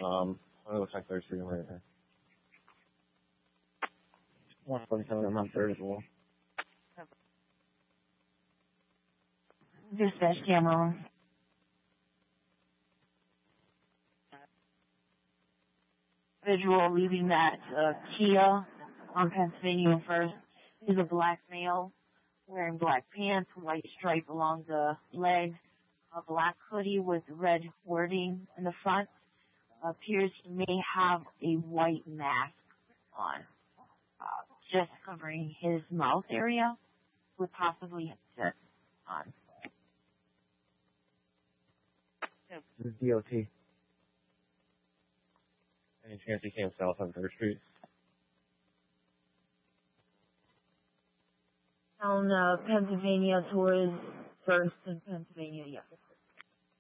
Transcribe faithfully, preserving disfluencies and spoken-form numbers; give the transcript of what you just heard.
Um, it looks like third Street right there. one forty-seven, I'm on third as well. Dispatch camera. Visual leaving that uh, Kia on Pennsylvania first is a black male wearing black pants, white stripe along the leg, a black hoodie with red wording in the front. Appears he may have a white mask on, uh, just covering his mouth area with possibly a headset on. This is D O T. Any chance he came south on third Street? On uh, Pennsylvania towards first in Pennsylvania, yes.